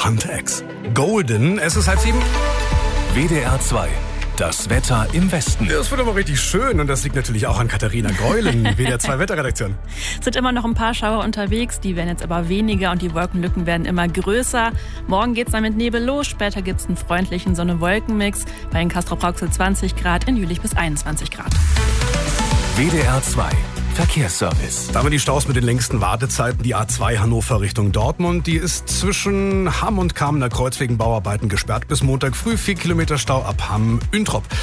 Pontex. Golden, es ist 6:30. WDR 2. Das Wetter im Westen. Das wird aber richtig schön und das liegt natürlich auch an Katharina Greulen, WDR 2 Wetterredaktion. Es sind immer noch ein paar Schauer unterwegs, die werden jetzt aber weniger und die Wolkenlücken werden immer größer. Morgen geht's dann mit Nebel los, später gibt's einen freundlichen Sonne-Wolken-Mix. Bei in Castrop-Rauxel 20 Grad, in Jülich bis 21 Grad. WDR 2. Verkehrsservice. Da haben wir die Staus mit den längsten Wartezeiten. Die A2 Hannover Richtung Dortmund, die ist zwischen Hamm und Kamener Kreuz wegen Bauarbeiten gesperrt bis Montag früh. 4 Kilometer Stau ab Hamm-Üntrop.